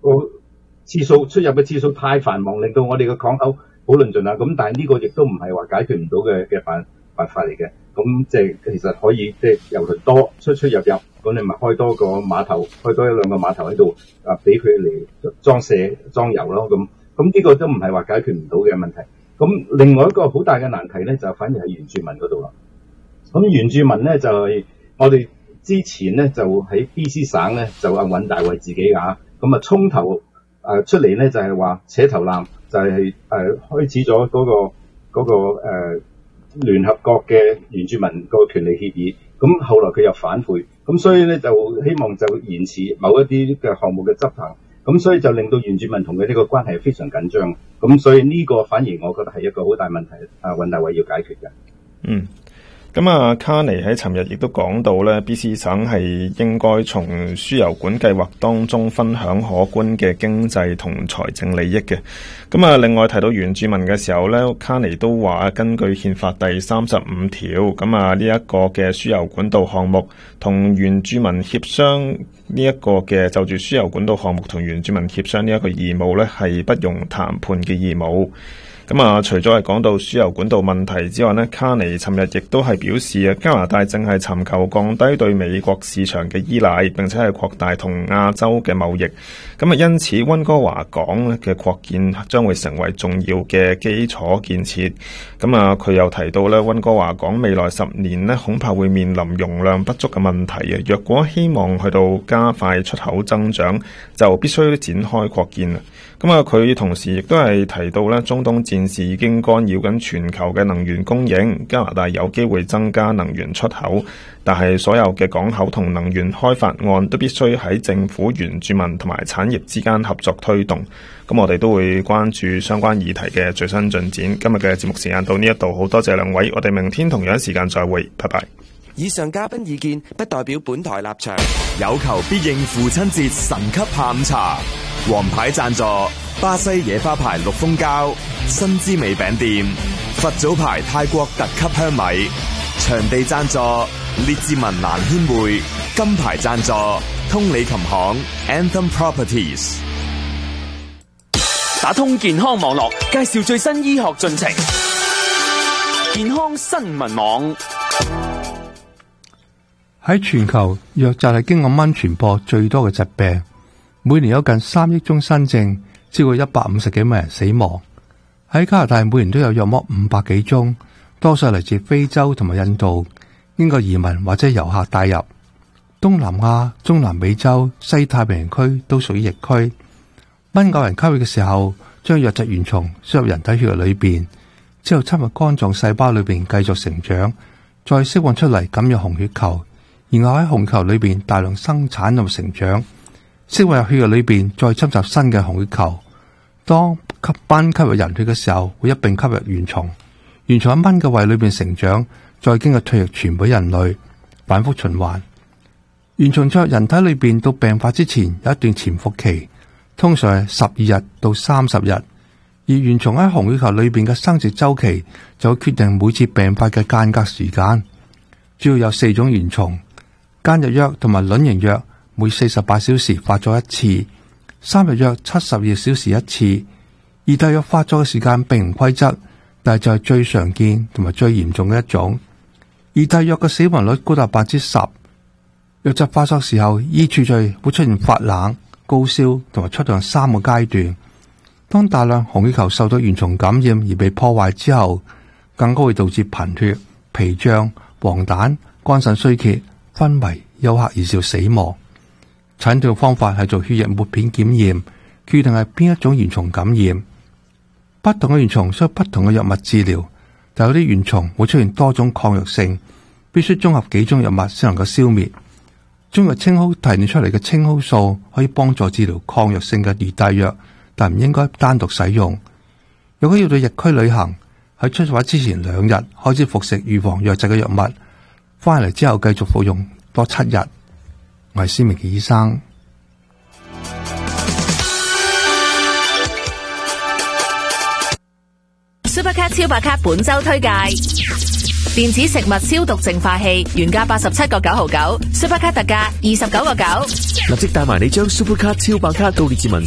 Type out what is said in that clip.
個次數出入嘅次數太繁忙，令到我哋嘅港口好論盡啦。咁但係呢個亦都唔係話解決唔到嘅辦法嚟嘅。咁即係其實可以即係郵輪多出入，咁你咪開多個碼頭，開多一兩個碼頭喺度啊，俾佢嚟裝油咯。咁呢個都唔係話解決唔到嘅問題。咁另外一個好大嘅難題咧，就反而係原住民嗰度啦。咁原住民咧就係我哋之前咧就喺 BC 省咧就尹大衛自己咁衝頭出嚟咧就係話扯頭纜，就係開始咗嗰個聯合國嘅原住民個權利協議。咁後來佢又反悔，咁所以咧就希望就延遲某一啲嘅項目嘅執行。咁所以就令到原住民同佢呢個關係非常緊張。咁所以呢個反而我覺得係一個好大問題，尹大偉要解決嘅。 咁啊，卡尼喺尋日亦都講到咧 ，BC 省係應該從輸油管計劃當中分享可觀嘅經濟同財政利益嘅。咁啊，另外提到原住民嘅時候咧，卡尼都話根據憲法第35條，咁啊呢一個嘅輸油管道項目同原住民協商呢一個嘅就住輸油管道項目同原住民協商呢一個義務咧，係不容談判嘅義務。咁啊，除咗係講到輸油管道問題之外呢，卡尼尋日亦都係表示啊，加拿大正係尋求降低對美國市場嘅依賴，並且係擴大同亞洲嘅貿易。咁啊，因此溫哥華港嘅擴建將會成為重要嘅基礎建設。咁啊，佢又提到咧，溫哥華港未來10年呢，恐怕會面臨容量不足嘅問題啊。若果希望去到加快出口增長，就必須展開擴建啊。咁啊，佢同時亦都係提到咧，中東戰事已經干擾緊全球嘅能源供應，加拿大有機會增加能源出口，但係所有嘅港口同能源開發案都必須喺政府、原住民同埋產業之間合作推動。咁我哋都會關注相關議題嘅最新進展。今日嘅節目時間到呢一度，好多謝兩位，我哋明天同樣時間再會，拜拜。 以上嘉賓意見不代表本台立場。 有求必應父親節神級下午茶，王牌贊助巴西野花牌綠蜂膠、新滋味餅店、佛祖牌泰國特級香米。場地贊助列治文蘭軒會，金牌贊助通利琴行 Anthem Properties。 打通健康網絡，介紹最新醫學進程。健康新聞網。 喺全球，瘧疾係經過蚊傳播最多嘅疾病，每年有近3億宗新症，超過150幾萬人死亡。喺加拿大，每年都有約莫500幾宗，多數嚟自非洲同埋印度，經過移民或者遊客帶入。東南亞、中南美洲、西太平洋區都屬於疫區。蚊咬人吸血嘅時候，將瘧疾原蟲輸入人體血液裏邊，之後侵入肝臟細胞裏邊繼續成長，再釋放出嚟感染紅血球。然後喺紅球裏邊大量生產同成長，釋放入血液裏邊，再侵襲新嘅紅血球。當蚊吸入人血嘅時候，會一併吸入原蟲，原蟲喺蚊嘅胃裏邊成長，再經過唾液傳俾人類，反覆循環。原蟲進入人體裏邊到病發之前有一段潛伏期，通常係12日到30日。而原蟲喺紅血球裏邊嘅生殖周期就會決定每次病發嘅間隔時間。主要有4種原蟲。間日瘧同埋卵形瘧每48小時發作一次，三日瘧72小時一次。熱帶瘧發作嘅時間並唔規則，但係就係最常見同埋最嚴重嘅一種。熱帶瘧嘅死亡率高達10%。瘧疾發作時候，依次序會出現發冷、高燒同埋出汗3個階段。當大量紅血球受到原蟲感染而被破壞之後，更加會導致貧血、脾脹、黃疸、肝腎衰竭、昏迷、休克而致死亡。診斷方法係做血液抹片檢驗，決定係邊一種原蟲感染。不同嘅原蟲需要不同嘅藥物治療，但有啲原蟲會出現多種抗藥性，必須綜合幾種藥物先能夠消滅。中藥青蒿提煉出嚟嘅青蒿素可以幫助治療抗藥性嘅熱帶瘧，但唔應該單獨使用。如果要到疫區旅行，喺出發之前2日開始服食預防瘧疾嘅藥物，翻嚟之後繼續服用多7日。我係施明奇醫生。 Supercat 超百卡本周推介：電子食物消毒淨化器原價87個9毫9，Supercat特價29個9。 立即帶埋你將 Supercat 超百卡到列治文